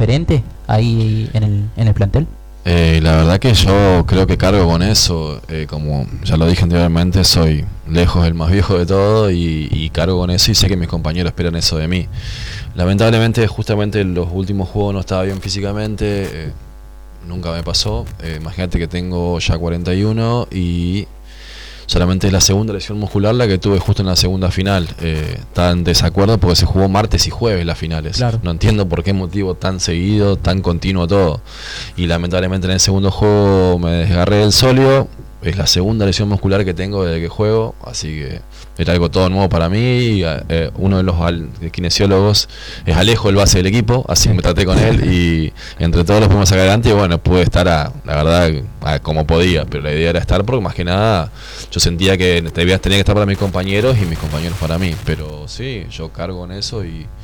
referente ahí en el plantel? La verdad que yo creo que cargo con eso, como ya lo dije anteriormente, soy lejos el más viejo de todo y cargo con eso y sé que mis compañeros esperan eso de mí. Lamentablemente justamente en los últimos juegos no estaba bien físicamente, nunca me pasó, imagínate que tengo ya 41 y solamente es la segunda lesión muscular la que tuve justo en la segunda final. Estaba en desacuerdo porque se jugó martes y jueves las finales. Claro. No entiendo por qué motivo tan seguido, tan continuo todo. Y lamentablemente en el segundo juego me desgarré del sóleo. Es la segunda lesión muscular que tengo desde que juego, así que era algo todo nuevo para mí. Uno de los kinesiólogos es Alejo, el base del equipo, así que me traté con él y entre todos los pudimos sacar adelante y bueno, pude estar la verdad como podía, pero la idea era estar porque más que nada yo sentía que tenía que estar para mis compañeros y mis compañeros para mí, pero sí, yo cargo con eso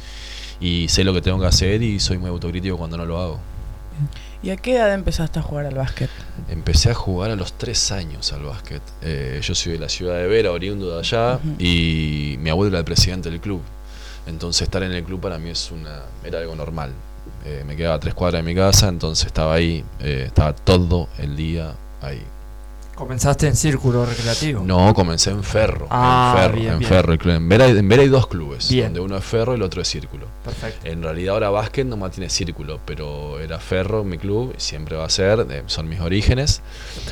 y sé lo que tengo que hacer y soy muy autocrítico cuando no lo hago. ¿Y a qué edad empezaste a jugar al básquet? Empecé a jugar a los 3 años al básquet. Yo soy de la ciudad de Vera, oriundo de allá, y mi abuelo era el presidente del club. Entonces estar en el club para mí era algo normal. Me quedaba a 3 cuadras de mi casa, entonces estaba ahí, estaba todo el día ahí. ¿Comenzaste en círculo recreativo? No, comencé en Ferro. Bien. Ferro. En Vera hay 2 clubes, bien, donde uno es Ferro y el otro es Círculo. Perfecto. En realidad ahora básquet nomás tiene Círculo, pero era Ferro mi club, y siempre va a ser, son mis orígenes.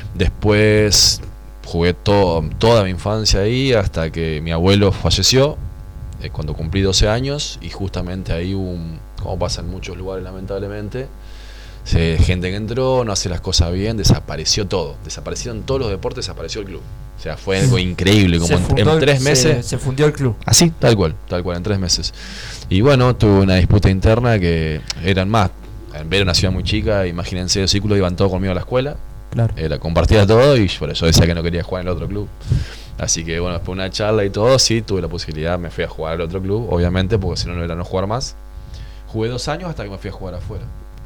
Después jugué toda mi infancia ahí hasta que mi abuelo falleció, cuando cumplí 12 años, y justamente ahí como pasa en muchos lugares lamentablemente, gente que entró, no hace las cosas bien, desapareció todo. Desaparecieron todos los deportes, desapareció el club. O sea, fue algo increíble, como en 3 meses. Se fundió el club. Así, tal cual, en 3 meses. Y bueno, tuve una disputa interna que eran más. En Vera, una ciudad muy chica, imagínense, los círculos iban todos conmigo a la escuela. Claro. Compartía todo y por eso decía que no quería jugar en el otro club. Así que bueno, después de una charla y todo, sí, tuve la posibilidad, me fui a jugar al otro club, obviamente, porque si no, no era no jugar más. Jugué 2 años hasta que me fui a jugar afuera.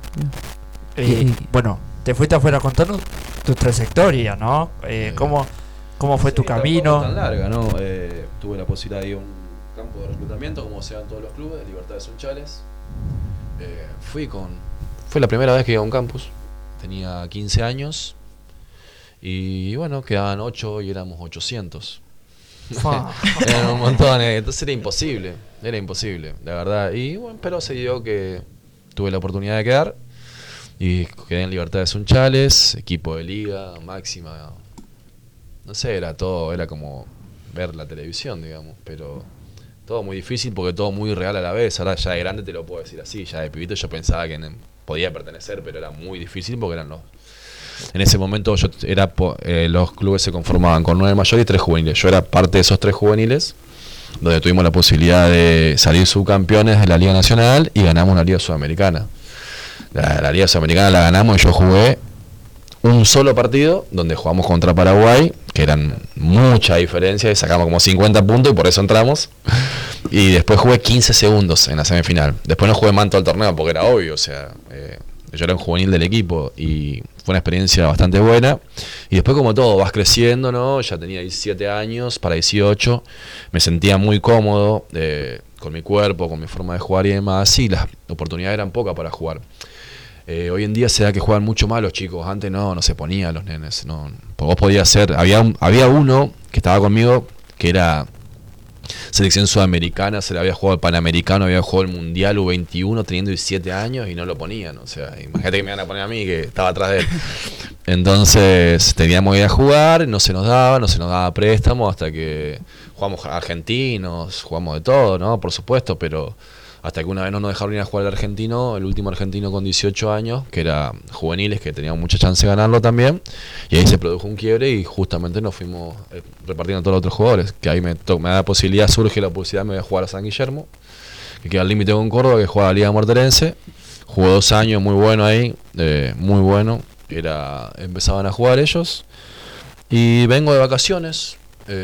Bueno, te fuiste afuera, contanos tu trayectoria, ¿no? ¿Cómo fue tu camino? No fue tan larga, ¿no? Tuve la posibilidad de ir a un campo de reclutamiento, como se dan todos los clubes, de Libertad de Sunchales. Fue la primera vez que iba a un campus. Tenía 15 años. Y bueno, quedaban 8 y éramos 800. Eran un montón, entonces era imposible, la verdad. Y bueno, pero se dio que tuve la oportunidad de quedar. Y quedé en Libertad de Sunchales, equipo de liga, máxima. No sé, era como ver la televisión, digamos, pero todo muy difícil porque todo muy real a la vez. Ahora ya de grande te lo puedo decir así, ya de pibito yo pensaba que podía pertenecer, pero era muy difícil porque en ese momento los clubes se conformaban con 9 mayores y 3 juveniles. Yo era parte de esos 3 juveniles, donde tuvimos la posibilidad de salir subcampeones de la Liga Nacional y ganamos la Liga Sudamericana. La Liga Sudamericana la ganamos y yo jugué un solo partido donde jugamos contra Paraguay, que eran mucha diferencia, y sacamos como 50 puntos y por eso entramos. Y después jugué 15 segundos en la semifinal. Después no jugué más en todo el torneo porque era obvio, o sea, yo era un juvenil del equipo y fue una experiencia bastante buena. Y después como todo, vas creciendo, ¿no? Ya tenía 17 años, para 18, me sentía muy cómodo con mi cuerpo, con mi forma de jugar y demás, y las oportunidades eran pocas para jugar. Hoy en día se da que juegan mucho más los chicos. Antes no se ponían los nenes. No, vos podías ser. Había uno que estaba conmigo que era selección sudamericana, se le había jugado el Panamericano, había jugado el Mundial U21 teniendo 17 años y no lo ponían. O sea, imagínate que me iban a poner a mí que estaba atrás de él. Entonces teníamos que ir a jugar, no se nos daba préstamo hasta que jugamos argentinos, jugamos de todo, ¿no? Por supuesto, pero hasta que una vez no nos dejaron ir a jugar al argentino, el último argentino con 18 años, que era juveniles, que teníamos mucha chance de ganarlo también, y ahí se produjo un quiebre y justamente nos fuimos repartiendo a todos los otros jugadores, que ahí me da la posibilidad, surge la posibilidad, me voy a jugar a San Guillermo, que queda al límite con Córdoba, que juega a la Liga Morterense, jugó 2 años, muy bueno ahí, muy bueno, empezaban a jugar ellos, y vengo de vacaciones,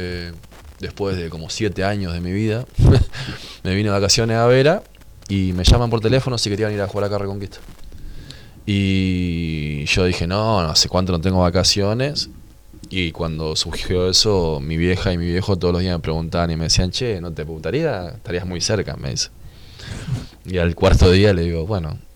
después de como 7 años de mi vida, me vine de vacaciones a Vera y me llaman por teléfono si querían ir a jugar acá a Reconquista. Y yo dije, no hace cuánto no tengo vacaciones. Y cuando surgió eso, mi vieja y mi viejo todos los días me preguntaban y me decían, che, ¿no te gustaría? Estarías muy cerca, me dice. Y al 4.º día le digo, bueno,